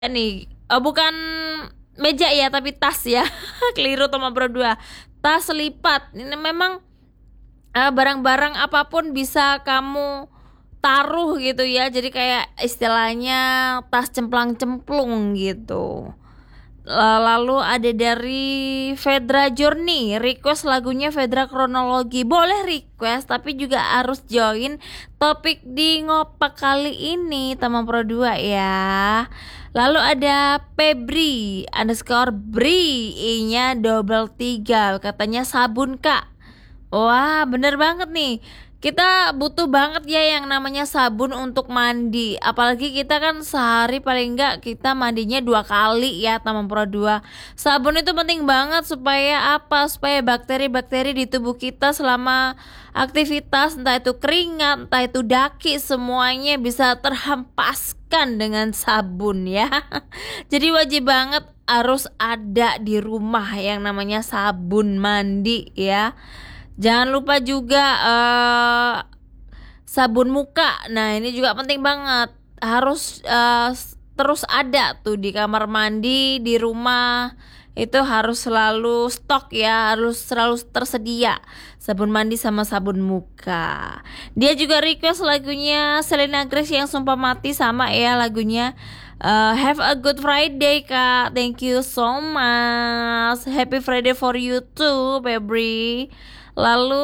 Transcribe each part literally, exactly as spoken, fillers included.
nih, eh, bukan meja ya, tapi tas ya. Keliru teman berdua. Tas lipat. Ini memang eh, barang-barang apapun bisa kamu taruh gitu ya. Jadi kayak istilahnya tas cemplang-cemplung gitu. La- Lalu ada dari Fedra Journey, request lagunya Fedra Kronologi. Boleh request, tapi juga harus join topik di ngopak kali ini, teman Pro dua ya. Lalu ada Febri underscore Bri, I-nya double tiga, katanya sabun kak. Wah, bener banget nih. Kita butuh banget ya yang namanya sabun untuk mandi. Apalagi kita kan sehari paling enggak kita mandinya dua kali ya, teman Pro dua. Sabun itu penting banget supaya apa? Supaya bakteri-bakteri di tubuh kita selama aktivitas, entah itu keringat, entah itu daki, semuanya bisa terhempaskan dengan sabun ya. Jadi wajib banget harus ada di rumah yang namanya sabun mandi ya. Jangan lupa juga eh, sabun muka. Nah, ini juga penting banget. Harus eh, s- terus ada tuh di kamar mandi, di rumah. Itu harus selalu stok ya, harus selalu tersedia sabun mandi sama sabun muka. Dia juga request lagunya Selena Grace yang Sumpah Mati, sama ya lagunya. Eh, have a good Friday kak. Thank you so much. Happy Friday for you too, Febri. Lalu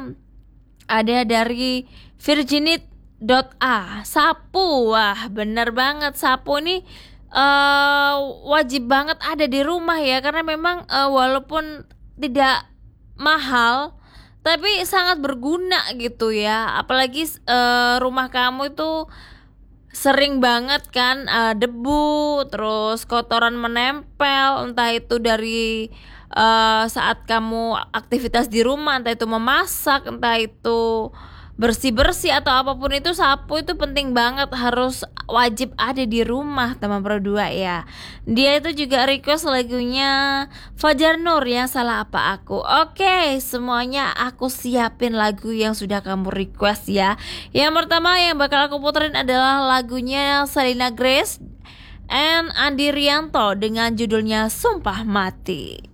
ada dari Virginit dot A, sapu. Wah, bener banget, sapu ini eh wajib banget ada di rumah ya, karena memang eh, walaupun tidak mahal tapi sangat berguna gitu ya. Apalagi eh, rumah kamu itu sering banget kan eh, debu, terus kotoran menempel, entah itu dari eh, saat kamu aktivitas di rumah, entah itu memasak, entah itu bersih-bersih atau apapun itu, sapu itu penting banget, harus wajib ada di rumah teman Pro dua ya. Dia itu juga request lagunya Fajar Nur, yang Salah Apa Aku. Oke, semuanya aku siapin lagu yang sudah kamu request ya. Yang pertama yang bakal aku puterin adalah lagunya Selena Grace and Andi Rianto dengan judulnya Sumpah Mati.